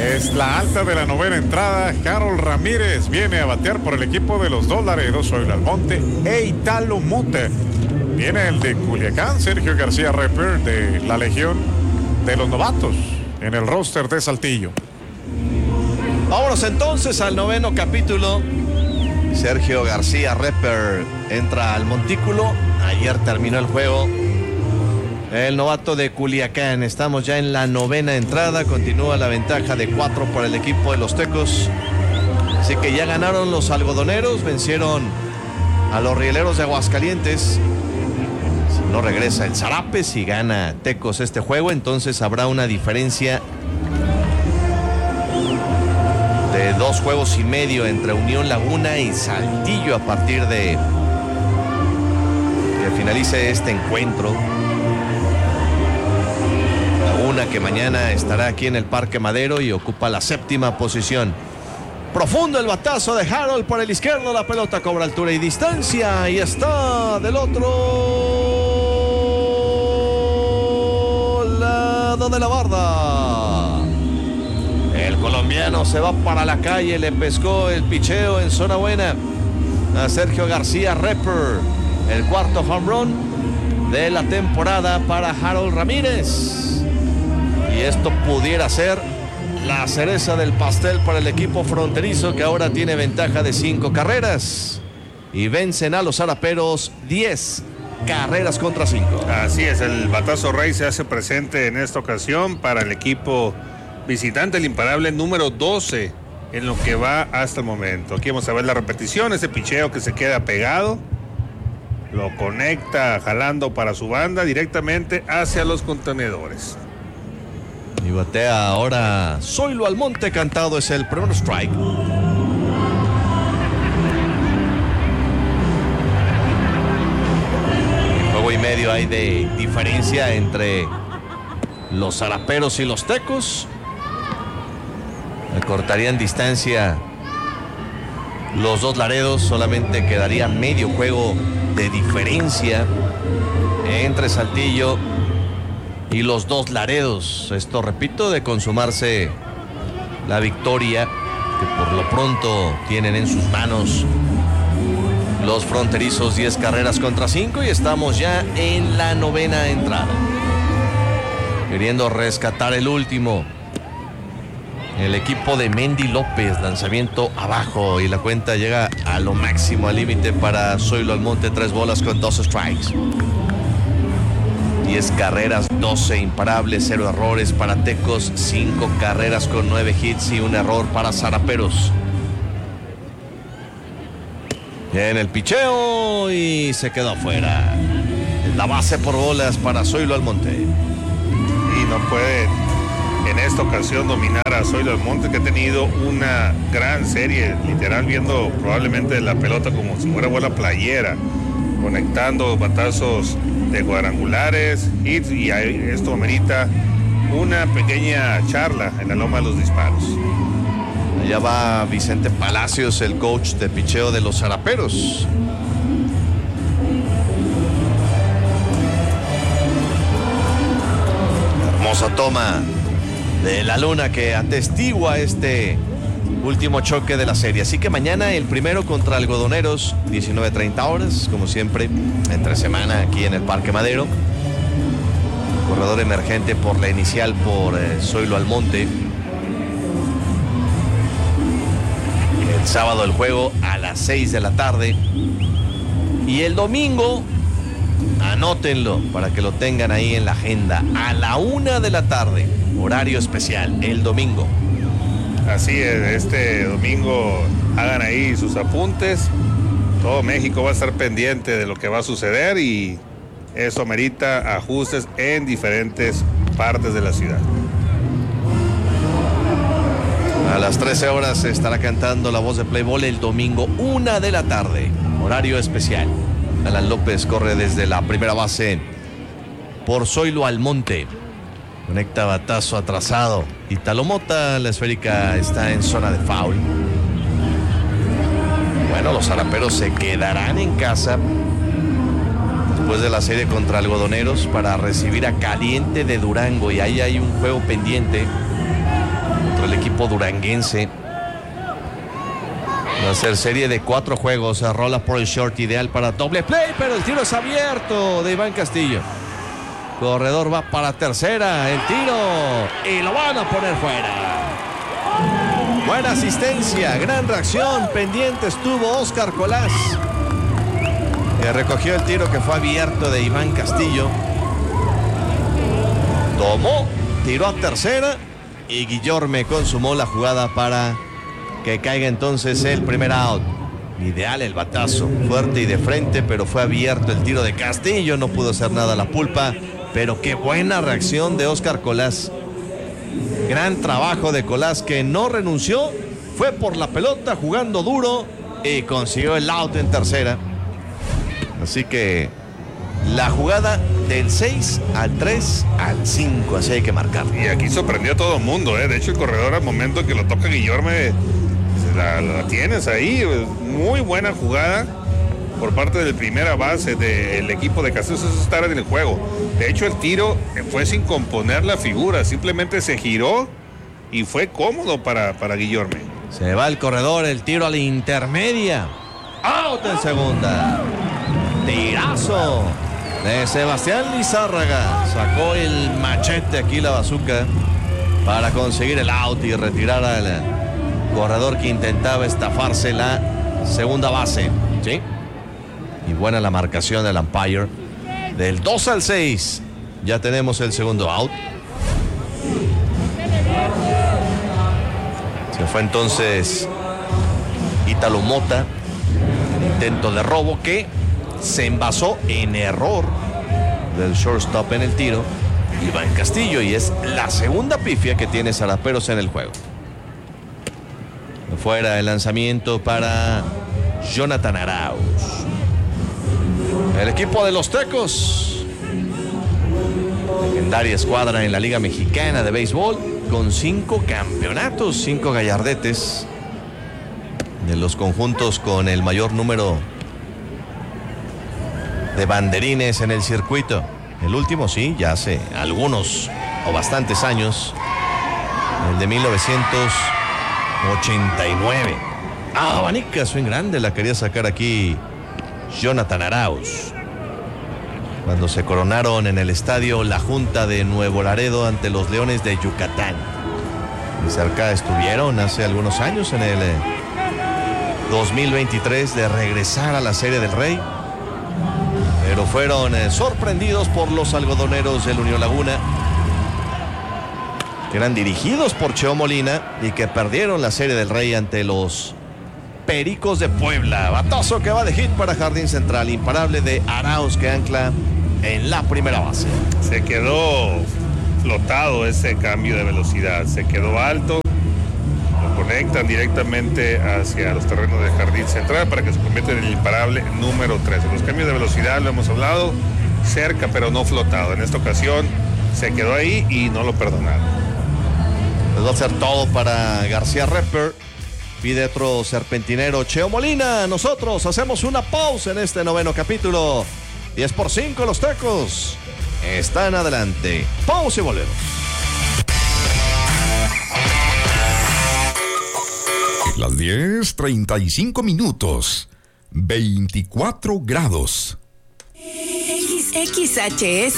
Es la alta de la novena entrada. Harold Ramírez viene a batear por el equipo de los Dos Laredos, Zoilo Almonte e Italo Mota. Viene el de Culiacán, Sergio García Repper, de la Legión de los Novatos, en el roster de Saltillo. Vámonos entonces al noveno capítulo. Sergio García Repper entra al montículo. Ayer terminó el juego. El novato de Culiacán. Estamos ya en la novena entrada. Continúa la ventaja de 4 para el equipo de los Tecos. Así que ya ganaron los algodoneros. Vencieron a los rieleros de Aguascalientes. Si no regresa el Zarape, si gana Tecos este juego, entonces habrá una diferencia de 2 juegos y medio entre Unión Laguna y Saltillo a partir de que finalice este encuentro. Laguna, que mañana estará aquí en el Parque Madero y ocupa la 7ª posición. Profundo el batazo de Harold por el izquierdo. La pelota cobra altura y distancia y está del otro lado de la barda. El colombiano se va para la calle. Le pescó el picheo en zona buena a Sergio García Repper. El cuarto home run de la temporada para Harold Ramírez. Y esto pudiera ser la cereza del pastel para el equipo fronterizo, que ahora tiene ventaja de 5 carreras. Y vencen a los zaraperos 10 carreras contra 5. Así es, el batazo rey se hace presente en esta ocasión para el equipo visitante, el imparable número 12 en lo que va hasta el momento. Aquí vamos a ver la repetición, ese picheo que se queda pegado. Lo conecta jalando para su banda directamente hacia los contenedores. Y batea ahora Zoilo Almonte. Cantado es el primer strike. Juego y medio hay de diferencia entre los zaraperos y los tecos. Cortarían distancia los Dos Laredos. Solamente quedaría medio juego de diferencia entre Saltillo y los Dos Laredos. Esto, repito, de consumarse la victoria que por lo pronto tienen en sus manos los fronterizos. 10 carreras contra 5 y estamos ya en la novena entrada, queriendo rescatar el último. El equipo de Mendy López, lanzamiento abajo y la cuenta llega a lo máximo, al límite para Zoilo Almonte. 3 bolas con 2 strikes. 10 carreras, 12 imparables, 0 errores para Tecos, 5 carreras con 9 hits y 1 error para zaraperos. En el picheo y se quedó afuera. La base por bolas para Zoilo Almonte. Y no puede en esta ocasión dominar a Zoilo Almonte, que ha tenido una gran serie, literal viendo probablemente la pelota como si fuera bola playera, conectando batazos de cuadrangulares, hits, y esto amerita una pequeña charla en la loma de los disparos. Allá va Vicente Palacios, el coach de picheo de los zaraperos. Hermosa toma de la luna que atestigua este último choque de la serie. Así que mañana el primero contra Algodoneros, 19:30 horas, como siempre, entre semana aquí en el Parque Madero. Corredor emergente por la inicial por Zoilo Almonte. El sábado el juego a las 6 de la tarde. Y el domingo, anótenlo para que lo tengan ahí en la agenda, a la 1 de la tarde, horario especial, el domingo. Así es, este domingo hagan ahí sus apuntes. Todo México va a estar pendiente de lo que va a suceder y eso amerita ajustes en diferentes partes de la ciudad. A las 13 horas se estará cantando la voz de Play Ball el domingo, 1 de la tarde, horario especial. Alan López corre desde la primera base por Zoilo Almonte. Conecta batazo atrasado. Italo Mota, la esférica está en zona de foul. Bueno, los zaraperos se quedarán en casa después de la serie contra Algodoneros para recibir a Caliente de Durango. Y ahí hay un juego pendiente. por el equipo duranguense. Va a ser serie de 4 juegos. Rola por el short, ideal para doble play, pero el tiro es abierto de Iván Castillo. Corredor va para tercera, el tiro y lo van a poner fuera. Buena asistencia, gran reacción, pendiente estuvo Óscar Colás, que recogió el tiro que fue abierto de Iván Castillo. Tomó, tiró a tercera y Guillorme consumó la jugada para que caiga entonces el primer out. Ideal el batazo, fuerte y de frente, pero fue abierto el tiro de Castillo, no pudo hacer nada la pulpa, pero qué buena reacción de Óscar Colás. Gran trabajo de Colás, que no renunció, fue por la pelota jugando duro y consiguió el out en tercera. Así que la jugada del 6 al 3 al 5, así hay que marcar. Y aquí sorprendió a todo el mundo, ¿eh? De hecho, el corredor, al momento que lo toca Guillorme, la tienes ahí. Muy buena jugada por parte del primera base del equipo de Castillo. Eso es estar en el juego. De hecho, el tiro fue sin componer la figura, simplemente se giró y fue cómodo para Guillorme. Se va el corredor, el tiro a la intermedia. Out en segunda. Tirazo de Sebastián Lizárraga. Sacó el machete aquí, la bazooka, para conseguir el out y retirar al corredor que intentaba estafarse la segunda base. ¿Sí? Y buena la marcación del umpire. Del 2 al 6 ya tenemos el segundo out. Se fue entonces Ítalo Mota. Intento de robo que se envasó en error del shortstop en el tiro, Iván Castillo, y es la segunda pifia que tiene Zaraperos en el juego. Fuera el lanzamiento para Jonathan Arauz. El equipo de los Tecos, legendaria escuadra en la Liga Mexicana de Béisbol, con 5 campeonatos, 5 gallardetes, de los conjuntos con el mayor número de banderines en el circuito. El último, sí, ya hace algunos o bastantes años, el de 1989. Abanica, swing grande, la quería sacar aquí Jonathan Arauz, cuando se coronaron en el estadio La Junta de Nuevo Laredo ante los Leones de Yucatán. Y cerca estuvieron hace algunos años, en el 2023, de regresar a la Serie del Rey, pero fueron sorprendidos por los algodoneros del Unión Laguna, que eran dirigidos por Cheo Molina y que perdieron la Serie del Rey ante los Pericos de Puebla. Batazo que va de hit para Jardín Central, imparable de Arauz, que ancla en la primera base. Se quedó flotado ese cambio de velocidad, se quedó alto, lo conectan directamente hacia los terrenos de Jardín Central para que se convierta en el imparable número 13. Los cambios de velocidad, lo hemos hablado, cerca pero no flotado. En esta ocasión se quedó ahí y no lo perdonaron. Pues va a ser todo para García Repper. Pide otro serpentinero Cheo Molina. Nosotros hacemos una pausa en este noveno capítulo. 10-5 los Tecos están adelante. Pausa y volvemos. Las 10:35 minutos. 24 grados. XHS